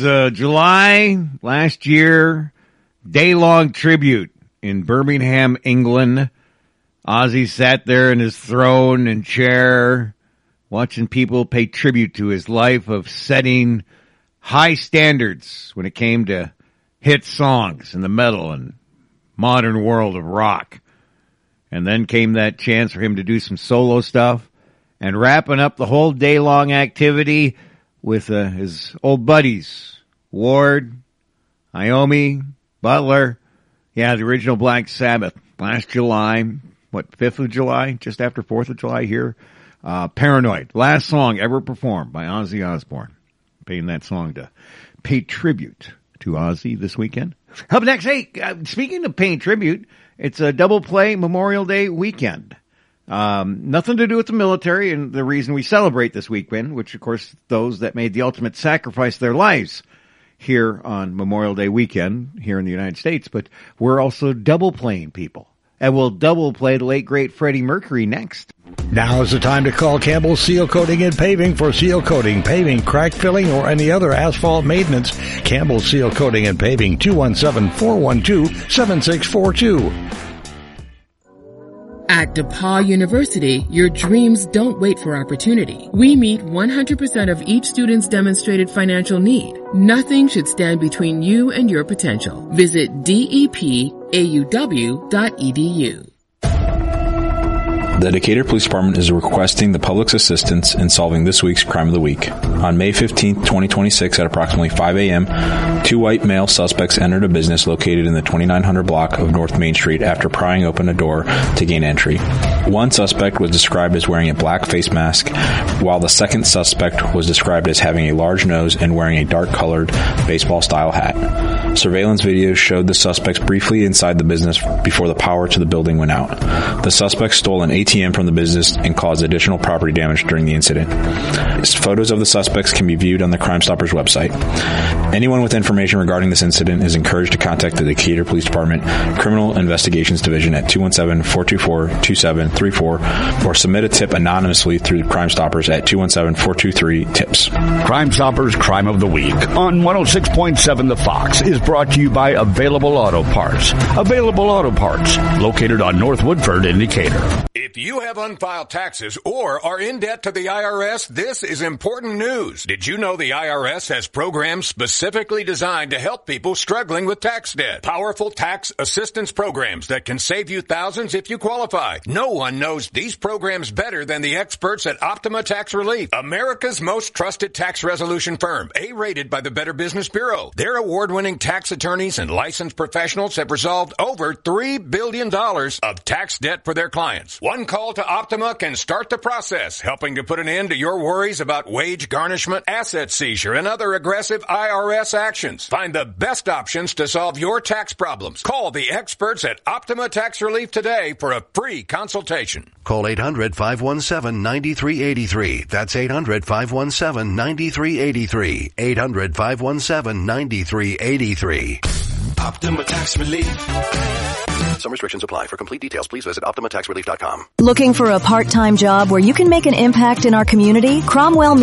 July last year, day-long tribute in Birmingham, England. Ozzy sat there in his throne and chair, watching people pay tribute to his life of setting high standards when it came to hit songs in the metal and modern world of rock. And then came that chance for him to do some solo stuff and wrapping up the whole day-long activity with his old buddies, Ward, Iommi, Butler. Yeah, the original Black Sabbath. Last July, 5th of July? Just after 4th of July here. Paranoid. Last song ever performed by Ozzy Osbourne. Paying that song to pay tribute to Ozzy this weekend. Up next, hey, speaking of paying tribute, it's a double play Memorial Day weekend. Nothing to do with the military and the reason we celebrate this weekend, which of course those that made the ultimate sacrifice of their lives here on Memorial Day weekend here in the United States, but we're also double playing people. And we'll double play the late great Freddie Mercury next. Now is the time to call Campbell Seal Coating and Paving for seal coating, paving, crack filling, or any other asphalt maintenance. Campbell Seal Coating and Paving, 217-412-7642. At DePauw University, your dreams don't wait for opportunity. We meet 100% of each student's demonstrated financial need. Nothing should stand between you and your potential. Visit depauw.edu. The Decatur Police Department is requesting the public's assistance in solving this week's Crime of the Week. On May 15, 2026 at approximately 5 a.m., two white male suspects entered a business located in the 2900 block of North Main Street after prying open a door to gain entry. One suspect was described as wearing a black face mask, while the second suspect was described as having a large nose and wearing a dark-colored baseball-style hat. Surveillance videos showed the suspects briefly inside the business before the power to the building went out. The suspects stole an ATM from the business and caused additional property damage during the incident. Photos of the suspects can be viewed on the Crime Stoppers website. Anyone with information regarding this incident is encouraged to contact the Decatur Police Department Criminal Investigations Division at 217-424-2734 or submit a tip anonymously through Crime Stoppers at 217-423-TIPS. Crime Stoppers Crime of the Week on 106.7 The Fox is brought to you by Available Auto Parts. Available Auto Parts, located on North Woodford in Decatur. If you have unfiled taxes or are in debt to the IRS, this is important news. Did you know the IRS has programs specifically designed to help people struggling with tax debt? Powerful tax assistance programs that can save you thousands if you qualify. No one knows these programs better than the experts at Optima Tax Relief, America's most trusted tax resolution firm, A-rated by the Better Business Bureau. Their award-winning tax attorneys and licensed professionals have resolved over $3 billion of tax debt for their clients. One call to Optima can start the process, helping to put an end to your worries about wage garnishment, asset seizure, and other aggressive IRS actions. Find the best options to solve your tax problems. Call the experts at Optima Tax Relief today for a free consultation. Call 800-517-9383. That's 800-517-9383. 800-517-9383. Optima Tax Relief. Some restrictions apply. For complete details, please visit OptimaTaxRelief.com. Looking for a part-time job where you can make an impact in our community? Cromwell